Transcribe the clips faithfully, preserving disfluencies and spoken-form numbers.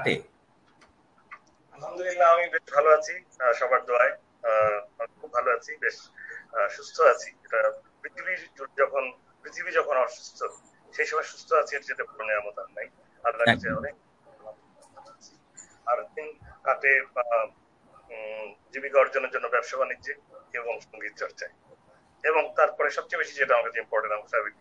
কাটে? আলহামদুলিল্লাহ আমি বেশ ভালো আছি, সবার দোয়ায় খুব ভালো আছি, বেশ সুস্থ আছি। এটা পৃথিবী যখন পৃথিবী যখন অসুস্থ সেই সময় সুস্থ আছি, এর যেতে কোনো নিয়ামত আর নাই। আল্লাহর কাছে অনেক আর দিন কাটে জীবিকা অর্জনের জন্য ব্যবসা বাণিজ্যে এবং সঙ্গীত চর্চায়, এবং তারপরে সবচেয়ে বেশি যেটা আমার কাছে ইম্পর্টেন্ট আমার ফ্যামিলি।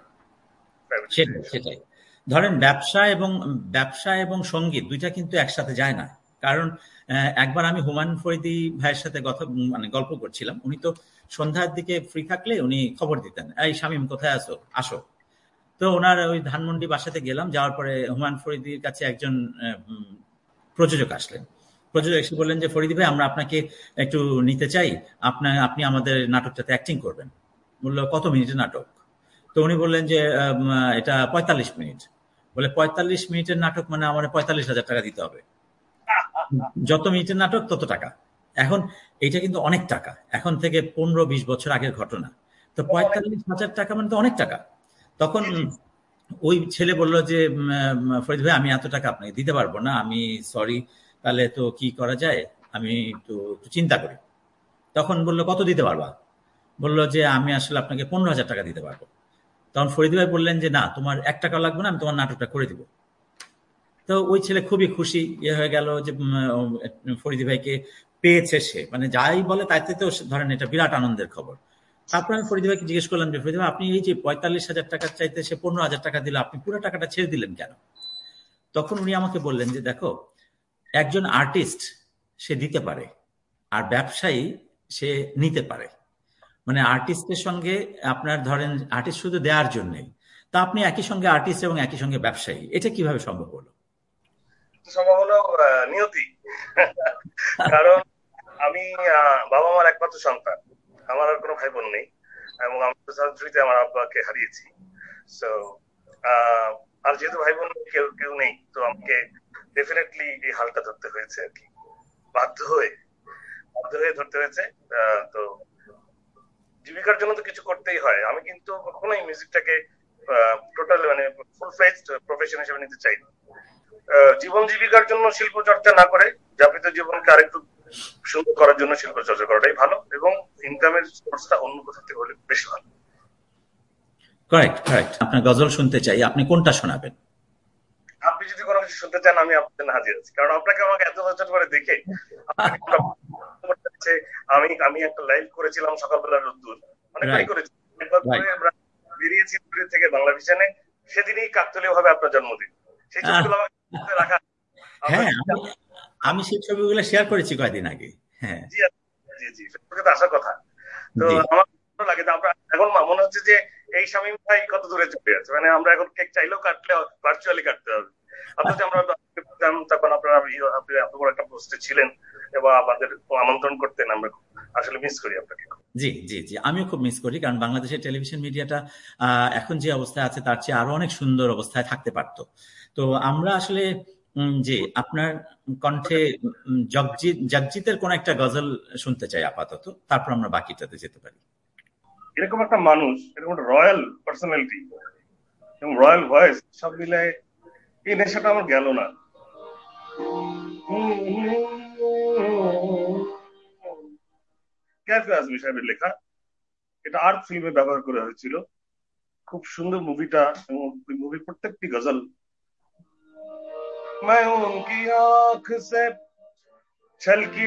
সেটাই, ধরেন ব্যবসা এবং ব্যবসা এবং সঙ্গীত দুইটা কিন্তু একসাথে যায় না। কারণ একবার আমি হুমায়ুন ফরিদী ভাইয়ের সাথে কথা মানে গল্প করছিলাম, উনি তো সন্ধ্যার দিকে ফ্রি থাকলে উনি খবর দিতেন, এই শামীম কোথায় আসো আসো। তো ওনার ওই ধানমন্ডি বাসাতে গেলাম, যাওয়ার পরে হুমায়ুন ফরিদীর কাছে একজন প্রযোজক আসলেন। প্রযোজক এসে বললেন যে ফরিদী ভাই আমরা আপনাকে একটু নিতে চাই, আপনার আপনি আমাদের নাটকটাতে অ্যাক্টিং করবেন। বললো কত মিনিটের নাটক? তো উনি বললেন যে এটা পঁয়তাল্লিশ মিনিট। বলে পঁয়তাল্লিশ মিনিটের নাটক মানে আমার পঁয়তাল্লিশ হাজার টাকা দিতে হবে, যত মিনিটের নাটক তত টাকা। এখন এইটা কিন্তু অনেক টাকা, এখন থেকে পনেরো বিশ বছর আগের ঘটনা। তো পঁয়তাল্লিশ হাজার টাকা মানে তো অনেক টাকা। তখন ওই ছেলে বলল যে ফরিদ ভাই আমি এত টাকা আপনাকে দিতে পারবো না, আমি সরি, তাহলে তো কি করা যায়, আমি তো একটু চিন্তা করি। তখন বললো কত দিতে পারবা? বললো যে আমি আসলে আপনাকে পনেরো হাজার টাকা দিতে পারবো। তখন ফরিদী ভাই বললেন যে না, তোমার এক টাকা লাগবে না, আমি তোমার নাটকটা করে দিব। তো ওই ছেলে খুবই খুশি ইয়ে হয়ে গেল যে ফরিদী ভাইকে পেয়েছে সে, মানে যাই বলে তাইতে তো ধরেন এটা বিরাট আনন্দের খবর। তারপর আমি ফরিদী ভাইকে জিজ্ঞেস করলাম যে ফরিদী ভাই আপনি এই যে পঁয়তাল্লিশ হাজার টাকার চাইতে সে পনেরো হাজার টাকা দিল, আপনি পুরো টাকাটা ছেড়ে দিলেন কেন? তখন উনি আমাকে বললেন যে দেখো, একজন আর্টিস্ট সে দিতে পারে, আর ব্যবসায়ী সে নিতে পারে। মানে আর্টিস্টের সঙ্গে আপনার ধরেন আর্টিস্ট শুধু দেওয়ার জন্যই, তা আপনি একই সঙ্গে আর্টিস্ট এবং একই সঙ্গে ব্যবসায়ী, এটা কিভাবে সম্ভব হলো? সম্ভব হলো নিয়তি। কারণ আমি বাবা মার একমাত্র সন্তান, আমার আর কোনো ভাই বোন নেই, এবং আমি সার্জারিতে আমার আব্বাকে হারিয়েছি। সো আর যেহেতু ভাই বোন কেউ কেউ নেই, তো আমাকে ডেফিনেটলি এই হালটা ধরতে হয়েছে আর কি, বাধ্য হয়ে বাধ্য হয়ে ধরতে হয়েছে। তো জীবিকার জন্য তো কিছু করতেই হয়। আমি কিন্তু কখনোই মিউজিকটাকে টোটাল মানে ফুল ফ্লেজড প্রফেশন হিসেবে নিতে চাই না। জীবন জীবিকার জন্য শিল্প চর্চা না করে যাপিত জীবনকে আরেকটু সুন্দর করার জন্য শিল্প চর্চা করাটাই ভালো, এবং ইনকামের সোর্সটা অন্য কোথাও থেকে হলে বেশি ভালো। কারেক্ট কারেক্ট আপনার গজল শুনতে চাই, আপনি কোনটা শোনাবেন? আপনি যদি কোনো কিছু শুনতে চান আমি আপনার হাজির আছি, কারণ আপনাকে আমাকে এত বছর পরে দেখে আমি আমি একটা লাইভ করেছিলাম সকালবেলা রোদ্দুর, অনেকবারই করেছি, একবার করে আমরা বেরিয়েছি থেকে বাংলা ভিশনে, সেদিনই কাকতালীয় ভাবে আপনার জন্মদিন। সেই ছবিগুলো আমাকে রাখা। হ্যাঁ, আমি সেই ছবিগুলো শেয়ার করেছি কয়েকদিন আগে। হ্যাঁ জি জি জি, ফেসবুকে আসার কথা। তো আমার ভালো লাগে। এখন মনে হচ্ছে যে এই শামীম ভাই কত দূরে চলে যাচ্ছে, মানে আমরা এখন কেক চাইলেও কাটলে ভার্চুয়ালি কাটতে হবে। অথচ আমরা তখন আপনারা আপনি এত বড় একটা পোস্টে ছিলেন এবং আমাদের আমন্ত্রণ করতেন, আমরা আসলে মিস করি আপনাকে। জি জি জি আমিও খুব মিস করি, কারণ বাংলাদেশের টেলিভিশন মিডিয়াটা এখন যে অবস্থায় আছে তার চেয়ে আরো অনেক সুন্দর অবস্থায় থাকতে পারতো। তো আমরা আসলে যে আপনার কণ্ঠে জগজিৎ জগজিতের কোন একটা গজল শুনতে চাই আপাতত, তারপর আমরা বাকিটাতে যেতে পারি। এরকম একটা মানুষ, এরকম একটা রয়্যাল পার্সোনালিটি এবং রয়্যাল ভয়েস সব মিলে এই নেশাটা আমার গেল না। ক্যাফে আজমি সাহেবের লেখা, এটা আর্ট ফিল্মে ব্যবহার করা হয়েছিল। খুব সুন্দর মুভিটা, এবং মুভির প্রত্যেকটি গজল मैं उनकी आंख से छलकी